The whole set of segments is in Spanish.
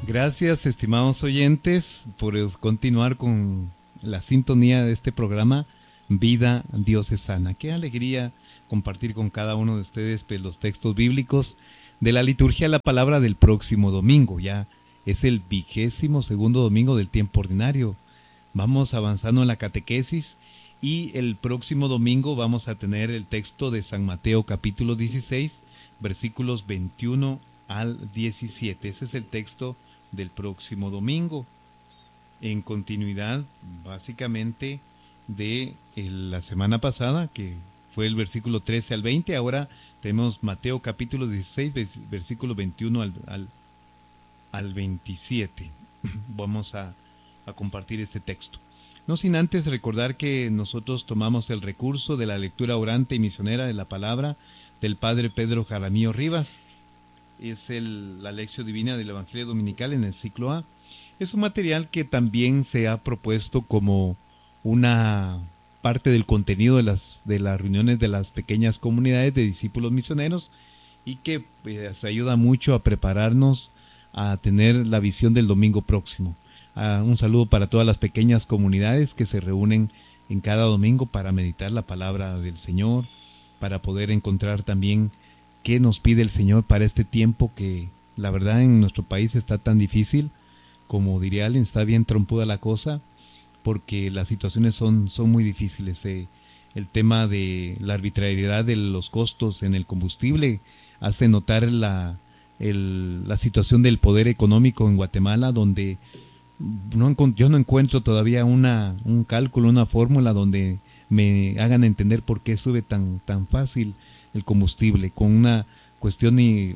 Gracias, estimados oyentes, por continuar con la sintonía de este programa Vida Dios es Sana. Qué alegría compartir con cada uno de ustedes pues, los textos bíblicos de la liturgia de la palabra del próximo domingo. Ya es el 22º domingo del tiempo ordinario. Vamos avanzando en la catequesis y el próximo domingo vamos a tener el texto de San Mateo capítulo 16, versículos 21 al 17. Ese es el texto del próximo domingo, en continuidad básicamente de la semana pasada, que fue el versículo 13 al 20. Ahora tenemos Mateo capítulo 16, versículo 21 al 27. Vamos a compartir este texto. No sin antes recordar que nosotros tomamos el recurso de la lectura orante y misionera de la palabra del Padre Pedro Jaramillo Rivas. Es la lección divina del Evangelio Dominical en el ciclo A. Es un material que también se ha propuesto como una parte del contenido de las reuniones de las pequeñas comunidades de discípulos misioneros y que pues, ayuda mucho a prepararnos a tener la visión del domingo próximo. Un saludo para todas las pequeñas comunidades que se reúnen en cada domingo para meditar la palabra del Señor, para poder encontrar también qué nos pide el Señor para este tiempo que la verdad en nuestro país está tan difícil. Como diría alguien, está bien trompuda la cosa porque las situaciones son muy difíciles. El tema de la arbitrariedad de los costos en el combustible hace notar la situación del poder económico en Guatemala, donde yo no encuentro todavía un cálculo, una fórmula donde me hagan entender por qué sube tan fácil el combustible, con una cuestión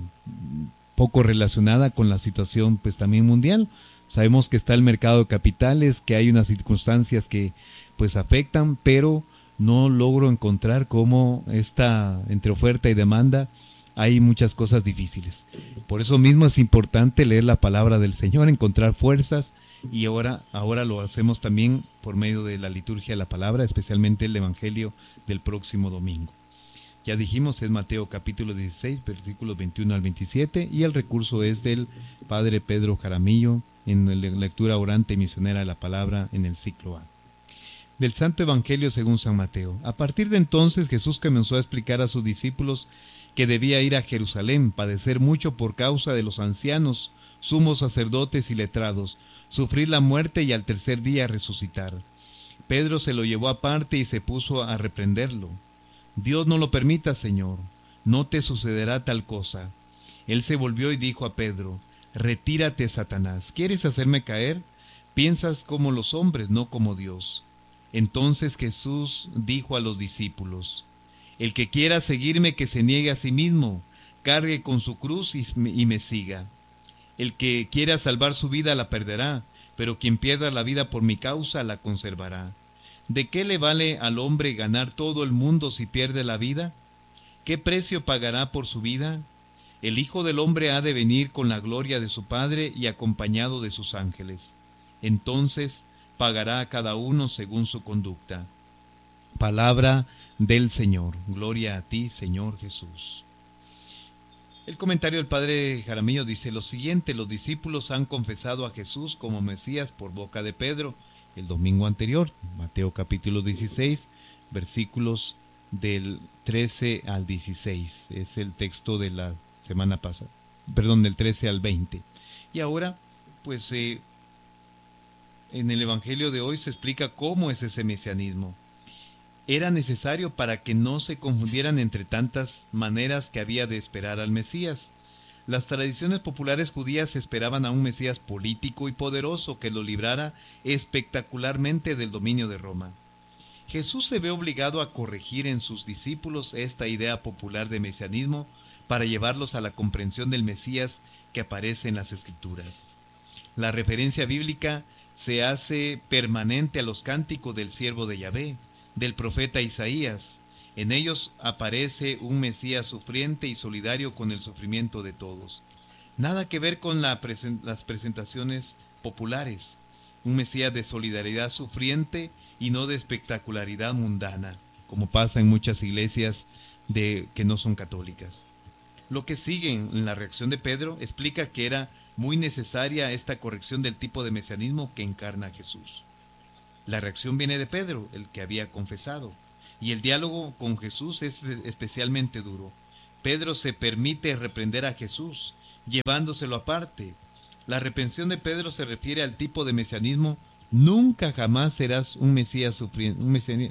poco relacionada con la situación pues también mundial. Sabemos que está el mercado de capitales, que hay unas circunstancias que pues afectan, pero no logro encontrar cómo entre oferta y demanda hay muchas cosas difíciles. Por eso mismo es importante leer la palabra del Señor, encontrar fuerzas, y ahora lo hacemos también por medio de la liturgia de la palabra, especialmente el Evangelio del próximo domingo. Ya dijimos, es Mateo capítulo 16, versículos 21 al 27, y el recurso es del Padre Pedro Jaramillo en la lectura orante y misionera de la palabra en el ciclo A. Del Santo Evangelio según San Mateo. A partir de entonces Jesús comenzó a explicar a sus discípulos que debía ir a Jerusalén, padecer mucho por causa de los ancianos, sumos sacerdotes y letrados, sufrir la muerte y al tercer día resucitar. Pedro se lo llevó aparte y se puso a reprenderlo. Dios no lo permita, Señor, no te sucederá tal cosa. Él se volvió y dijo a Pedro: retírate, Satanás, ¿quieres hacerme caer? Piensas como los hombres, no como Dios. Entonces Jesús dijo a los discípulos: el que quiera seguirme, que se niegue a sí mismo, cargue con su cruz y me siga. El que quiera salvar su vida la perderá, pero quien pierda la vida por mi causa la conservará. ¿De qué le vale al hombre ganar todo el mundo si pierde la vida? ¿Qué precio pagará por su vida? El Hijo del Hombre ha de venir con la gloria de su Padre y acompañado de sus ángeles. Entonces pagará a cada uno según su conducta. Palabra del Señor. Gloria a ti, Señor Jesús. El comentario del Padre Jaramillo dice lo siguiente: los discípulos han confesado a Jesús como Mesías por boca de Pedro el domingo anterior, Mateo capítulo 16, versículos del 13 al 16. Es el texto de la semana pasada, del 13 al 20. Y ahora, pues, en el Evangelio de hoy se explica cómo es ese mesianismo. Era necesario para que no se confundieran entre tantas maneras que había de esperar al Mesías. Las tradiciones populares judías esperaban a un Mesías político y poderoso que lo librara espectacularmente del dominio de Roma. Jesús se ve obligado a corregir en sus discípulos esta idea popular de mesianismo para llevarlos a la comprensión del Mesías que aparece en las Escrituras. La referencia bíblica se hace permanente a los cánticos del siervo de Yahvé, del profeta Isaías. En ellos aparece un Mesías sufriente y solidario con el sufrimiento de todos. Nada que ver con las presentaciones populares. Un Mesías de solidaridad sufriente y no de espectacularidad mundana, como pasa en muchas iglesias que no son católicas. Lo que sigue en la reacción de Pedro explica que era Muy necesaria esta corrección del tipo de mesianismo que encarna Jesús. La reacción viene de Pedro, el que había confesado, y el diálogo con Jesús es especialmente duro. Pedro se permite reprender a Jesús, llevándoselo aparte. La reprensión de Pedro se refiere al tipo de mesianismo. Nunca jamás serás un Mesías sufriente,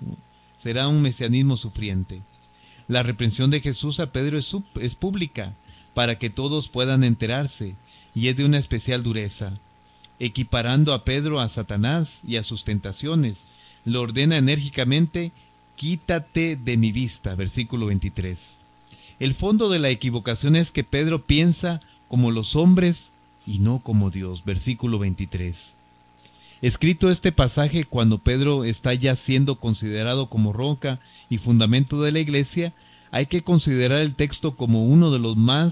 será un mesianismo sufriente. La reprensión de Jesús a Pedro es pública, para que todos puedan enterarse, y es de una especial dureza. Equiparando a Pedro a Satanás y a sus tentaciones, le ordena enérgicamente: quítate de mi vista, versículo 23. El fondo de la equivocación es que Pedro piensa como los hombres y no como Dios, versículo 23. Escrito este pasaje cuando Pedro está ya siendo considerado como roca y fundamento de la iglesia, hay que considerar el texto como uno de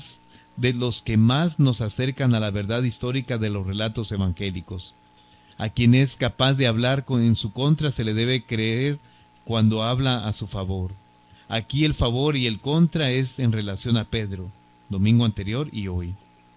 los que más nos acercan a la verdad histórica de los relatos evangélicos. A quien es capaz de hablar en su contra se le debe creer cuando habla a su favor. Aquí el favor y el contra es en relación a Pedro, domingo anterior y hoy.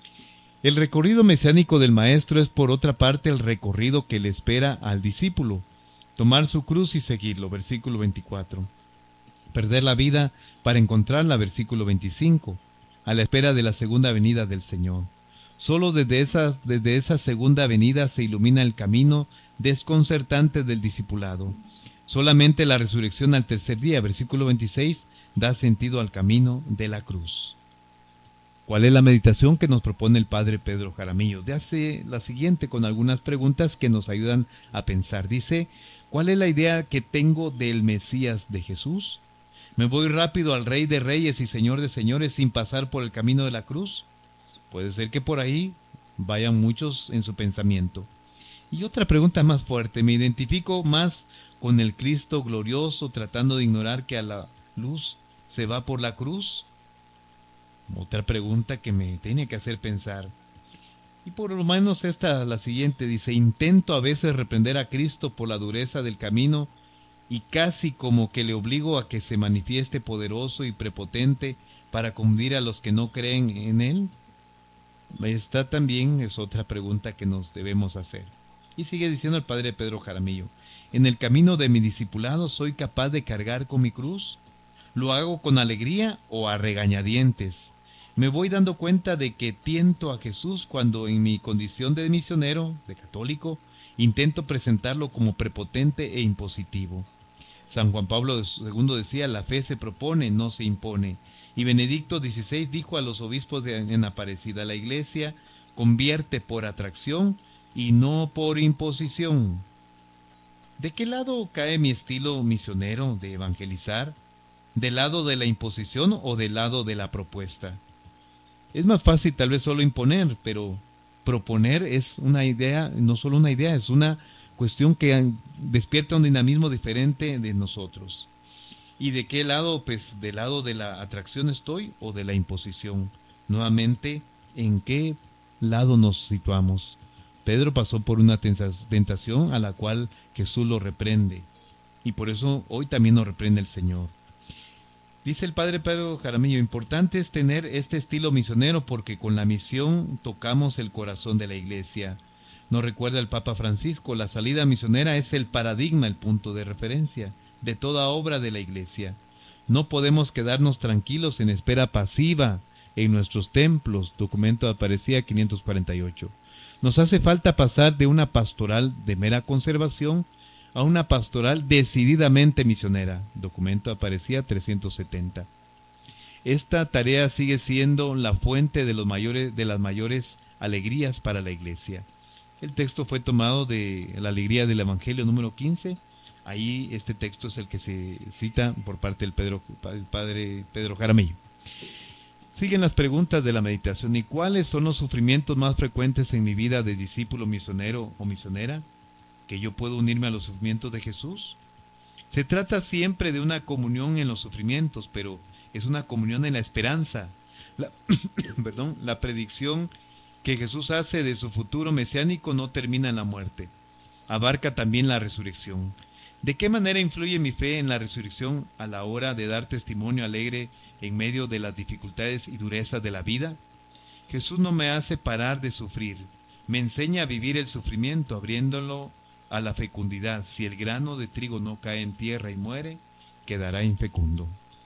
El recorrido mesiánico del maestro es por otra parte el recorrido que le espera al discípulo: tomar su cruz y seguirlo, versículo 24. Perder la vida para encontrarla, versículo 25, a la espera de la segunda venida del Señor. Solo desde esa segunda venida se ilumina el camino desconcertante del discipulado. Solamente la resurrección al tercer día, versículo 26, da sentido al camino de la cruz. ¿Cuál es la meditación que nos propone el Padre Pedro Jaramillo? Hace la siguiente con algunas preguntas que nos ayudan a pensar. Dice: ¿cuál es la idea que tengo del Mesías de Jesús? ¿Me voy rápido al Rey de Reyes y Señor de Señores sin pasar por el camino de la cruz? Puede ser que por ahí vayan muchos en su pensamiento. Y otra pregunta más fuerte: ¿me identifico más con el Cristo glorioso tratando de ignorar que a la luz se va por la cruz? Otra pregunta que me tiene que hacer pensar. Y por lo menos la siguiente, dice: intento a veces reprender a Cristo por la dureza del camino y casi como que le obligo a que se manifieste poderoso y prepotente para confundir a los que no creen en Él. Esta también es otra pregunta que nos debemos hacer. Y sigue diciendo el Padre Pedro Jaramillo: ¿en el camino de mi discipulado soy capaz de cargar con mi cruz? ¿Lo hago con alegría o a regañadientes? Me voy dando cuenta de que tiento a Jesús cuando en mi condición de misionero, de católico, intento presentarlo como prepotente e impositivo. San Juan Pablo II decía: la fe se propone, no se impone. Y Benedicto XVI dijo a los obispos en Aparecida: la Iglesia convierte por atracción y no por imposición. ¿De qué lado cae mi estilo misionero de evangelizar? ¿Del lado de la imposición o del lado de la propuesta? Es más fácil tal vez solo imponer, pero proponer es una idea, no solo una idea, es una cuestión que despierta un dinamismo diferente de nosotros. ¿Y de qué lado? Pues del lado de la atracción estoy o de la imposición. Nuevamente, ¿en qué lado nos situamos? Pedro pasó por una tentación a la cual Jesús lo reprende, y por eso hoy también nos reprende el Señor. Dice el Padre Pedro Jaramillo: importante es tener este estilo misionero porque con la misión tocamos el corazón de la Iglesia. Nos recuerda el Papa Francisco: la salida misionera es el paradigma, el punto de referencia de toda obra de la Iglesia. No podemos quedarnos tranquilos en espera pasiva en nuestros templos. Documento de Aparecida 548. Nos hace falta pasar de una pastoral de mera conservación a una pastoral decididamente misionera. Documento Aparecida 370. Esta tarea sigue siendo la fuente de las mayores alegrías para la Iglesia. El texto fue tomado de la alegría del Evangelio número 15. Ahí este texto es el que se cita por parte del Padre Pedro Jaramillo. Siguen las preguntas de la meditación. ¿Y cuáles son los sufrimientos más frecuentes en mi vida de discípulo misionero o misionera? ¿Que yo puedo unirme a los sufrimientos de Jesús? Se trata siempre de una comunión en los sufrimientos, pero es una comunión en la esperanza. La predicción que Jesús hace de su futuro mesiánico no termina en la muerte. Abarca también la resurrección. ¿De qué manera influye mi fe en la resurrección a la hora de dar testimonio alegre en medio de las dificultades y durezas de la vida? Jesús no me hace parar de sufrir, me enseña a vivir el sufrimiento, abriéndolo a la fecundidad. Si el grano de trigo no cae en tierra y muere, quedará infecundo.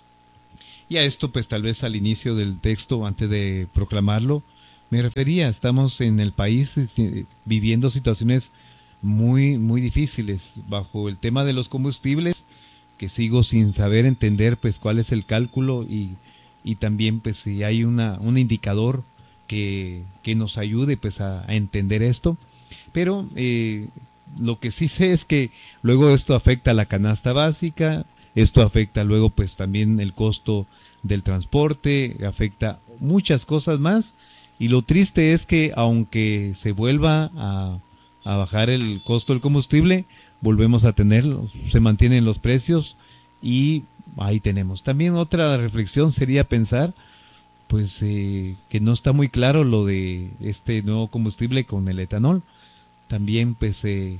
Y a esto, pues tal vez al inicio del texto, antes de proclamarlo, me refería, estamos en el país viviendo situaciones muy difíciles bajo el tema de los combustibles, que sigo sin saber entender pues cuál es el cálculo y también pues si hay un indicador que nos ayude pues a entender esto. Pero lo que sí sé es que luego esto afecta a la canasta básica, esto afecta luego pues también el costo del transporte, afecta muchas cosas más, y lo triste es que aunque se vuelva a bajar el costo del combustible, volvemos a tener, se mantienen los precios y ahí tenemos. También otra reflexión sería pensar pues que no está muy claro lo de este nuevo combustible con el etanol. También pues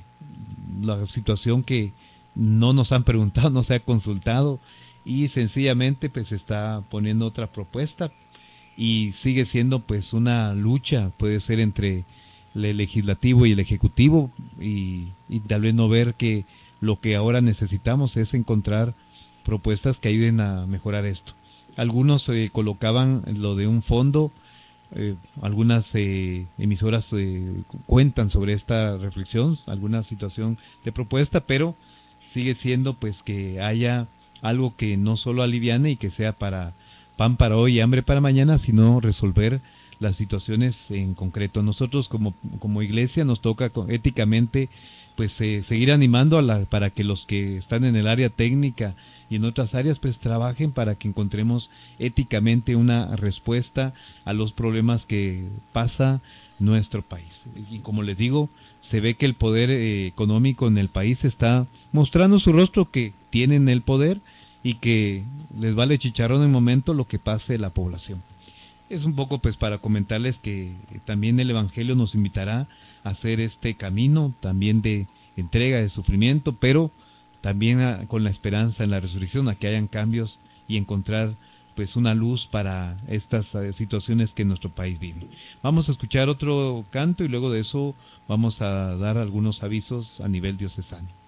la situación que no nos han preguntado, no se ha consultado y sencillamente pues se está poniendo otra propuesta y sigue siendo pues una lucha, puede ser entre el legislativo y el ejecutivo y tal vez no ver que lo que ahora necesitamos es encontrar propuestas que ayuden a mejorar esto. Algunos colocaban lo de un fondo, algunas emisoras cuentan sobre esta reflexión, alguna situación de propuesta, pero sigue siendo pues que haya algo que no solo aliviane y que sea para pan para hoy y hambre para mañana, sino resolver las situaciones en concreto. Nosotros como iglesia nos toca éticamente pues seguir animando para que los que están en el área técnica y en otras áreas pues trabajen para que encontremos éticamente una respuesta a los problemas que pasa nuestro país. Y como les digo, se ve que el poder económico en el país está mostrando su rostro, que tienen el poder y que les vale chicharrón en el momento lo que pase la población. Es un poco pues para comentarles que también el Evangelio nos invitará a hacer este camino también de entrega, de sufrimiento, pero también con la esperanza en la resurrección, a que hayan cambios y encontrar pues una luz para estas situaciones que nuestro país vive. Vamos a escuchar otro canto y luego de eso vamos a dar algunos avisos a nivel diocesano.